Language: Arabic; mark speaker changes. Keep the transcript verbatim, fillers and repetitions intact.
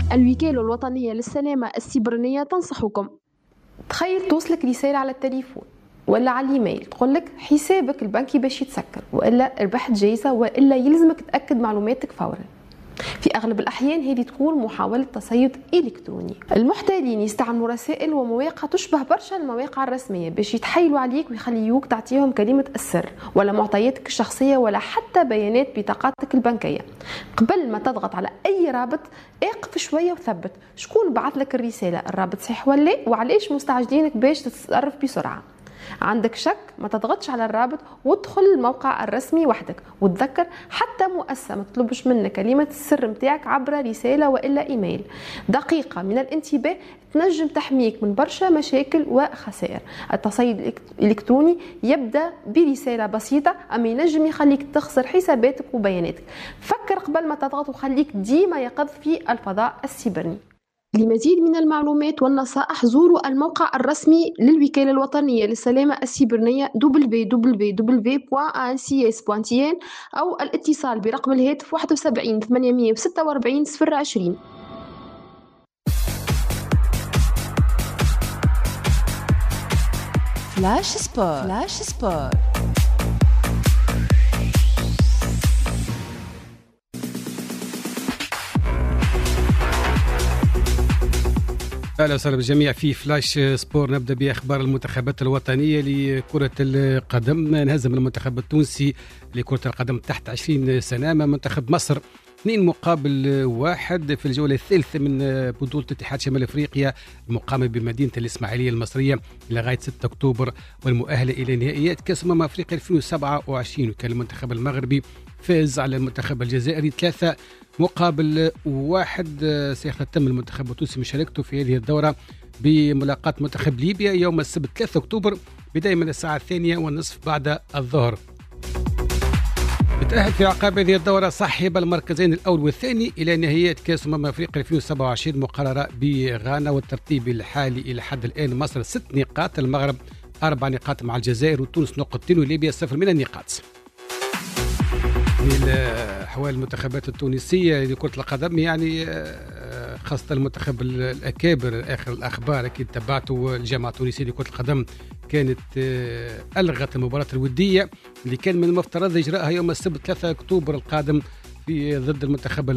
Speaker 1: الوكالة الوطنية للسلامة السيبرانية تنصحكم.
Speaker 2: تخيل توصلك رسالة على التليفون ولا على الايميل تقولك حسابك البنكي باش يتسكر، والا ربحت جايزة، والا يلزمك تأكد معلوماتك فورا. في أغلب الأحيان هذه تكون محاولة تصيد إلكتروني. المحتالين يستعملوا رسائل ومواقع تشبه برشا المواقع الرسمية باش يتحايلوا عليك ويخليوك تعطيهم كلمة السر ولا معطياتك الشخصية ولا حتى بيانات بطاقتك البنكية. قبل ما تضغط على أي رابط اقف شوية وثبت شكون بعث لك الرسالة، الرابط صحيح ولا وعليش مستعجلينك باش تتصرف بسرعة. عندك شك ما تضغطش على الرابط وادخل الموقع الرسمي وحدك، وتذكر حتى مؤسسة ما تطلبش منك كلمة السر متاعك عبر رسالة وإلا إيميل. دقيقة من الانتباه تنجم تحميك من برشا مشاكل وخسائر. التصيد الإلكتروني يبدأ برسالة بسيطة أما ينجم يخليك تخسر حساباتك وبياناتك. فكر قبل ما تضغط وخليك ديما يقظ في الفضاء السيبراني.
Speaker 1: لمزيد من المعلومات والنصائح زوروا الموقع الرسمي للوكالة الوطنية للسلامة السيبرانية دبليو دبليو دبليو دوت إن سي إس دوت إن أو الاتصال برقم الهاتف واحد وسبعين ثمانمائة وستة وأربعين صفر عشرين.
Speaker 3: فلاش سبور. فلاش سبور.
Speaker 4: اهلا وسهلا بالجميع في فلاش سبور. نبدا باخبار المنتخبات الوطنيه لكره القدم. انهزم المنتخب التونسي لكره القدم تحت عشرين سنه امام منتخب مصر اثنين مقابل واحد في الجوله الثالثه من بطوله اتحاد شمال افريقيا المقامه بمدينه الاسماعيليه المصريه لغايه ستة اكتوبر والمؤهله الى نهائيات كاس امم افريقيا ألفين وسبعة وعشرين. وكان المنتخب المغربي فاز على المنتخب الجزائري ثلاثة مقابل واحد. سيختتم المنتخب التونسي مشاركته في هذه الدورة بملاقاة منتخب ليبيا يوم السبت ثلاثة أكتوبر بداية من الساعة الثانية والنصف بعد الظهر. بتأهل في عقاب هذه الدورة صاحب المركزين الأول والثاني إلى نهائيات كأس أمم أفريقيا ألفين وسبعة وعشرين مقررة بغانا. والترتيب الحالي إلى حد الآن مصر ست نقاط، المغرب أربع نقاط مع الجزائر وتونس نقطتين وليبيا صفر من النقاط. أحوال المنتخبات التونسية لكرة القدم يعني خاصة المنتخب الأكابر آخر الأخبار أكيد تبعتوا. الجامعة التونسية لكرة القدم كانت ألغت المباراة الودية اللي كان من المفترض إجراءها يوم السبت ثلاثة أكتوبر القادم في ضد المنتخب